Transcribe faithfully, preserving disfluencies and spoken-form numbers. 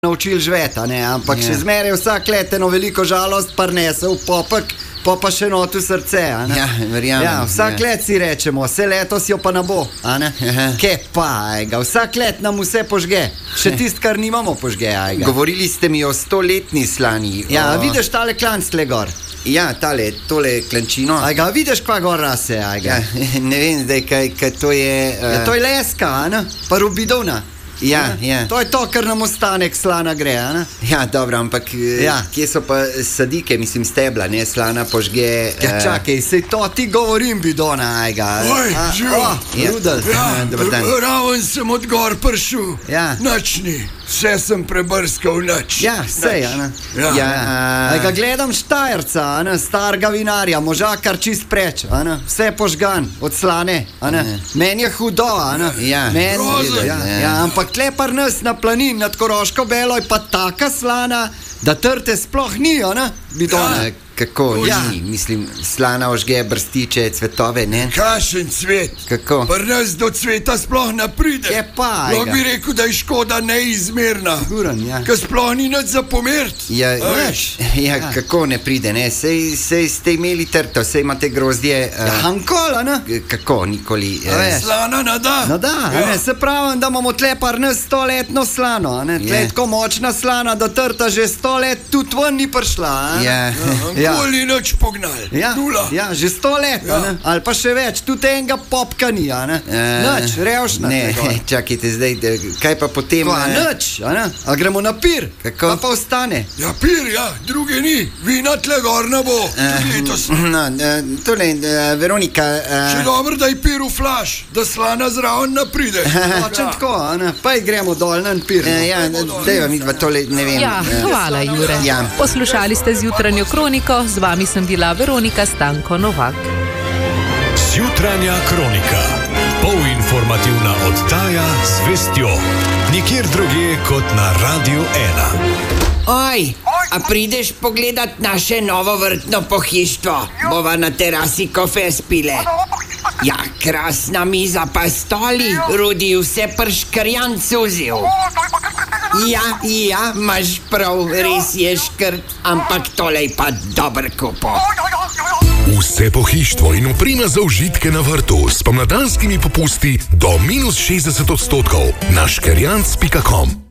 naučili žveta, ne, ampak yeah. še zmeraj vsak let eno veliko žalost parnese v popek, pa pa še notu srce, a ne? Ja, verjamem. Ja, vsak ja. let si rečemo, vse letos jo pa ne bo, a ne? Ke pa, ajga, vsak let nam vse požge, še tist, kar nimamo požge, ajga. Govorili ste mi o stoletni slani. Ja, o... vidiš tale klanc tle gor? Ja, tale, tole klančino. Ajga, vidiš kva gor rase, ajga? Ja, ne vem zdaj, kaj, kaj to je... Uh... Ja, to je leska, a ne? Pa rubidovna. Ja, ja. To je to, kar nam ostanek slana gre, a ne? Ja, dobro, ampak ja. Kje so pa sadike, mislim stebla, ne, slana požge... Ja, uh... čakaj, sej to ti govorim, bidona, ajga. Oj, živo. Ja. Rudel. Ja, Dobar dan. raven sem od gor pršel. Ja. Načni, vse sem prebrskal nač. Ja, sej, a ne? Ja. Ja, uh... Ajga, gledam Štajerca, a ne, starega vinarja, moža kar čist preč, a ne? Vse požgan, od slane, a ne? Uh-huh. Meni je hudo, a ne? Ja. Meni, Grozno. ja, ja, ampak tle par nas na planin nad Koroško Belo je pa taka slana, da trte sploh ni, a ne? Bidona. Ja. Kako, Ja. ni, mislim, slana ožge brstiče, cvetove, ne? Kašen cvet. Kako? Pri nas do cveta sploh ne pride. Je pa, Lahko ajga. bi rekel, da je škoda neizmerna. Guran, ja. Ker sploh ni nič za pomert. Ja, A ja, veš? ja, kako ne pride, ne? Sej, sej ste imeli trto, sej imate grozdje... Ja, Hankol, a ne? Uh, kako, nikoli... A Uh, veš. Slana ne da. No da, a Ja. ne, se pravim, da imamo tle par nas stoletno slano, a ne? Tle Je. je tako močna slana, da trta že sto let tudi ven ni prišla, a ne? ja. Ja. Nikoli nič pognal. Ja, Nula. ja, že sto let, Ja. a ne? Ali pa še več, tudi enega popka ni, a ne? Uh, Nič, revšna. Ne, tle gor. čakajte zdaj, da- kaj pa potem... Ko, a eh, nič, a ne? A gremo na pir, Kako? pa pa ostane. Ja, pir, ja, druge ni. Vina tle gor ne bo. Tudi letos. No, uh, tole, uh, Veronika... Še Uh, dobro, da je pir v flaš, da slana zraven ne pride. Točen tako, a ne? Pa gremo dol na pir. uh, ja, dajva mi dva tole, ne vem... Ja, eh, hvala, Jure. Ja. Poslušali ste zjutranjo kroniko, z vami sem bila Veronika Stanko Novak. Zjutranja kronika. Polinformativna oddaja z vestjo. Nikjer drugje kot na Radiu ena. Oj, a prideš pogledat naše novo vrtno pohištvo? Bova na terasi kofe spile. Ja, krasna miza pa stoli, Rudi vse prškrjan suzil. Ja, ja, imaš prav, res je škrt, ampak tole je pa dober kupo. Vse pohištvo in oprema za užitke na vrtu s pomladanskimi popusti do minus šestdeset odstotkov na škerjanc pika com.